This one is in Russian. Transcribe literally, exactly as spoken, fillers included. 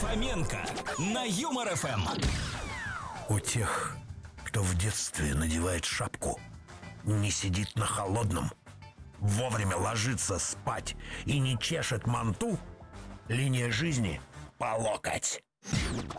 Фоменко на Юмор эф эм. У тех, кто в детстве надевает шапку, не сидит на холодном, вовремя ложится спать и не чешет манту, линия жизни по локоть.